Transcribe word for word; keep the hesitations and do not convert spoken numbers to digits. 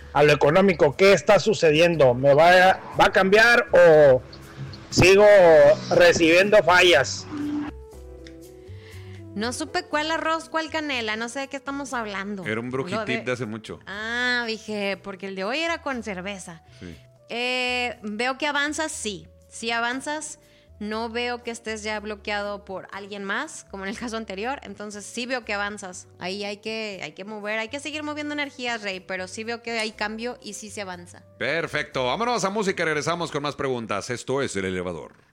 a lo económico. ¿Qué está sucediendo? ¿Me va a, va a cambiar o sigo recibiendo fallas? No supe cuál arroz, cuál canela, no sé de qué estamos hablando. Era un brujitip de... de hace mucho. Ah, dije, porque el de hoy era con cerveza. Sí. Eh, veo que avanzas, sí. Sí avanzas. No veo que estés ya bloqueado por alguien más, como en el caso anterior. Entonces sí veo que avanzas. Ahí hay que, hay que mover, hay que seguir moviendo energías, Rey. Pero sí veo que hay cambio y sí se avanza. Perfecto. Vámonos a música y regresamos con más preguntas. Esto es El Elevador.